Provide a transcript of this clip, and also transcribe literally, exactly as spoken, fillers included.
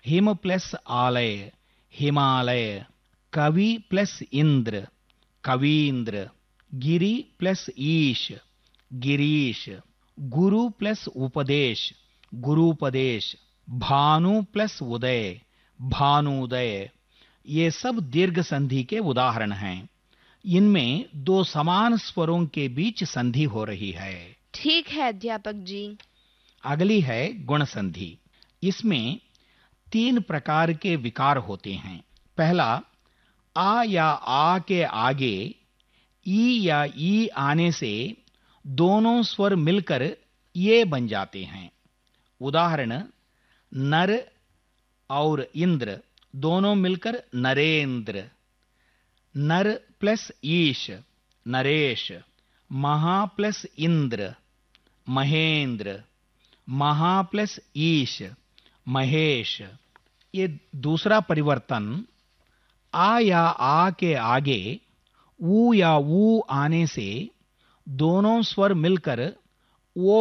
Him plus आलय, हिमालय। कवि plus Indra, Kavindra. Giri plus ईश, गिरीश। गुरु plus उपदेश, गुरुपदेश। भानु प्लस उदय, भानुदय। ये सब दीर्घ संधि के उदाहरण हैं। इनमें दो समान स्वरों के बीच संधि हो रही है। ठीक है अध्यापक जी। अगली है गुण संधि। इसमें तीन प्रकार के विकार होते हैं। पहला, आ या आ के आगे ई या ई आने से दोनों स्वर मिलकर ये बन जाते हैं। उदाहरण, नर और इंद्र दोनों मिलकर नरेंद्र। नर प्लस ईश, नरेश। महा प्लस इंद्र, महेंद्र। महा प्लस ईश, महेश। ये दूसरा परिवर्तन, आ या आ के आगे ऊ या ऊ आने से दोनों स्वर मिलकर ओ